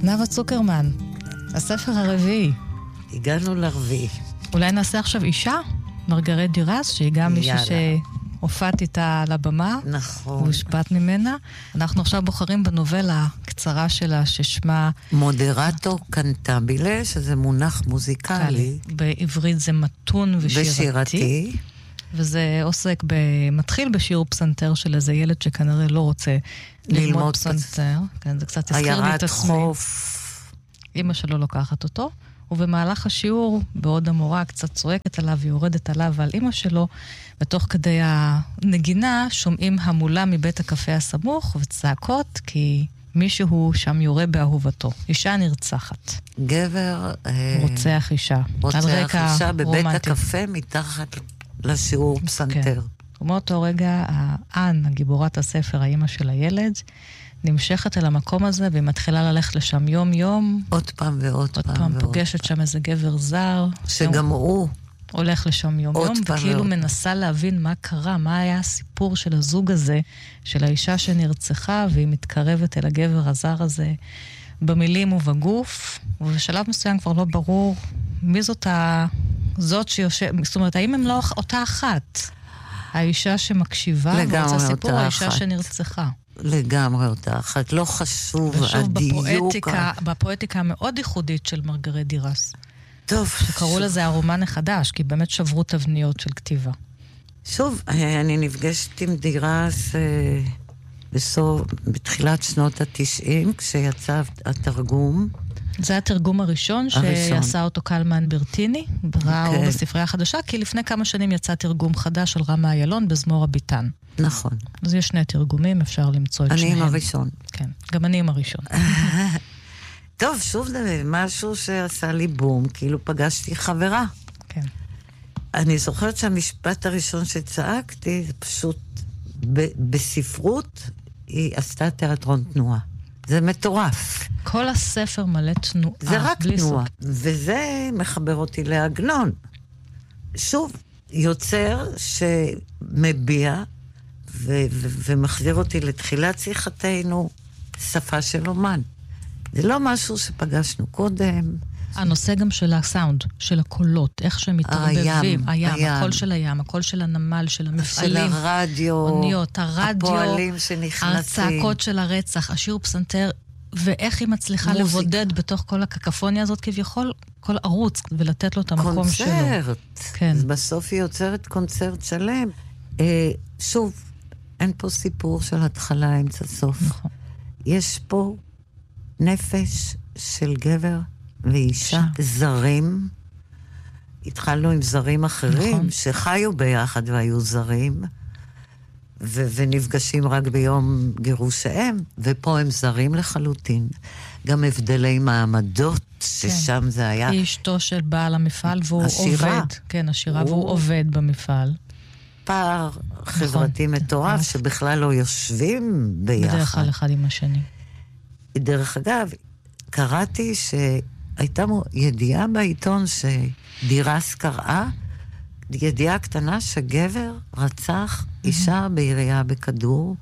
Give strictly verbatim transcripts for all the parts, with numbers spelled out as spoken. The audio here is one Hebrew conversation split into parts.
נאוה צוקרמן, הספר הרביעי. הגענו לרביעי. אולי נעשה עכשיו אישה? מרגרט דירס, שהיא גם מישהי שהופעת איתה על הבמה. נכון. והושפעת ממנה. אנחנו עכשיו בוחרים בנובלה קצרה שלה ששמה... מודרטו קנטבילה, שזה מונח מוזיקלי. בעברית זה מתון ושירתי. ושירתי. וזה עוסק, מתחיל בשיר פסנתר של איזה ילד שכנראה לא רוצה ללמוד פסנתר. כן, זה קצת הזכיר לי את עצמי. עיירת חוף. אמא שלו לוקחת אותו, ובמהלך השיעור, בעוד המורה קצת צועקת עליו, היא יורדת עליו ועל אמא שלו, ותוך כדי הנגינה שומעים המולה מבית הקפה הסמוך וצעקות, כי מישהו שם יורה באהובתו. אישה נרצחת. גבר... רוצח אישה. רוצח אישה בבית הקפה מתחת לשיעור פסנתר. ומאותו רגע, האן, הגיבורת הספר, האמא של הילד, נמשכת אל המקום הזה, והיא מתחילה ללכת לשם יום-יום. עוד פעם ועוד פעם. עוד פעם פוגשת שם איזה גבר זר. שגם הוא הולך לשם יום-יום, וכאילו מנסה להבין מה קרה, מה היה הסיפור של הזוג הזה, של האישה שנרצחה, והיא מתקרבת אל הגבר הזר הזה, במילים ובגוף, ובשלב מסוים כבר לא ברור מי זאת ה... זאת שיושב... זאת אומרת, האם הם לא אותה אחת? האישה שמקשיבה, ורוצה סיפור, האישה שנרצחה. לגמרי אותה אחת, לא חשוב הדיוק. בפואטיקה, בפואטיקה המאוד ייחודית של מרגרט דירס. טוב. שקראו לזה הרומן החדש, כי באמת שברו תבניות של כתיבה. שוב, אני נפגשת עם דירס בסוף, בתחילת שנות התשעים, כשיצא התרגום. זה התרגום הראשון, שעשה אותו קלמן ברטיני, בראה או בספרייה החדשה, כי לפני כמה שנים יצא תרגום חדש של רמה איילון בזמור הביטן. נכון. אז יש שני תרגומים, אפשר למצוא את שניהם. אני עם הראשון. כן, גם אני עם הראשון. טוב, שוב דבר, משהו שעשה לי בום, כאילו פגשתי חברה. כן. אני זוכרת שהמשפט הראשון שצעקתי, זה פשוט, ב- בספרות, היא עשתה תיאטרון תנועה. זה מטורף. כל הספר מלא תנועה. זה רק תנועה. וזה מחבר אותי לעגנון. שוב, יוצר שמביע ו- ו- ומחזיר אותי לתחילת שיחתנו, שפה של אומן. זה לא משהו שפגשנו קודם. הנושא גם של הסאונד, של הקולות, איך שהם מתערבבים. הים, הים, הקול של הים, הקול של הנמל, של המפעלים. של הרדיו, אוניות, הרדיו, הפועלים שנכנסים. הצעקות של הרצח, השיר פסנתר, ואיך היא מצליחה מוזיק. לבודד בתוך כל הקקפוניה הזאת כביכול, כל ערוץ, ולתת לו את המקום קונצרט. שלו. קונצרט. כן. בסוף היא יוצרת קונצרט שלם. אה, שוב, אין פה סיפור של התחלה, אמצע סוף. נכון. יש פה נפש של גבר ואישה זרים. התחלנו עם זרים אחרים, נכון. שחיו ביחד והיו זרים, ו- ונפגשים רק ביום גירושיהם, ופה הם זרים לחלוטין. גם הבדלי מעמדות, ששם כן. זה היה... היא אשתו של בעל המפעל, והוא השירה. עובד. כן, השירה, הוא... והוא עובד במפעל. פער חברתי נכון. מטורף, נכון. שבכלל לא יושבים ביחד. בדרך כלל אחד עם השני. דרך אגב, קראתי שהייתה ידיעה בעיתון שדירס קראה, ידיעה קטנה שגבר רצח אישה בעירייה בכדור,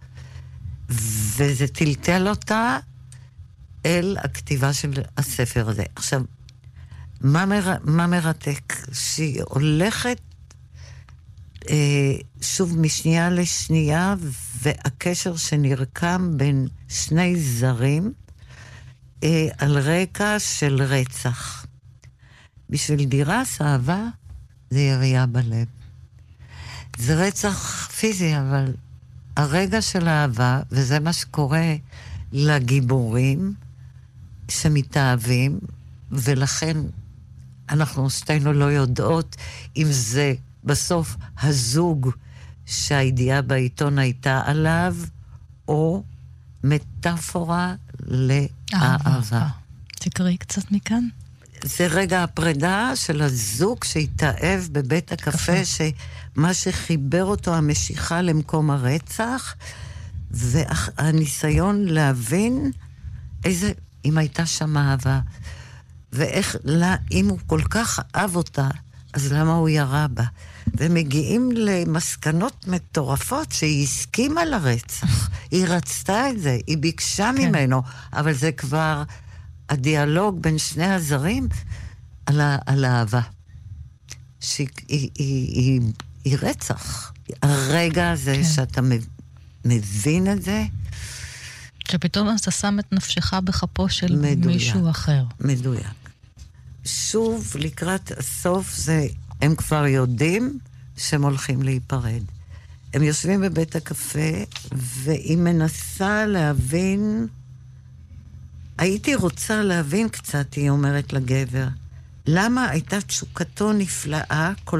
וזה טלטל אותה אל הכתיבה של הספר הזה. עכשיו, מה, מר... מה מרתק? שהיא הולכת אה, שוב משנייה לשנייה, והקשר שנרקם בין שני זרים, אה, על רקע של רצח. בשביל דירס, אהבה זה ירייה בלב. זה רצח פיזי, אבל הרגע של אהבה, וזה מה שקורה לגיבורים שמתאהבים, ולכן אנחנו שתינו לא יודעות אם זה בסוף הזוג שהידיעה בעיתון הייתה עליו, או מטאפורה לאהבה. תקראי קצת מכאן. זה רגע הפרידה של הזוג שהתאהב בבית הקפה, שמה שחיבר אותו המשיכה למקום הרצח, והניסיון להבין איזה, אם הייתה שם אהבה, ואיך, לה, אם הוא כל כך אהב אותה, אז למה הוא ירה בה? ומגיעים למסקנות מטורפות שהיא הסכימה לרצח. היא רצתה את זה, היא ביקשה כן. ממנו, אבל זה כבר הדיאלוג בין שני הזרים על, ה, על האהבה. שהיא היא, היא, היא, היא רצח. הרגע הזה כן. שאתה מבין את זה, שפתאום אתה שם את נפשך בכפו של מדויק, מישהו אחר. מדויק. שוב, לקראת הסוף, זה, הם כבר יודעים שהם הולכים להיפרד. הם יושבים בבית הקפה, והיא מנסה להבין, הייתי רוצה להבין קצת, היא אומרת לגבר, למה הייתה תשוקתו נפלאה כל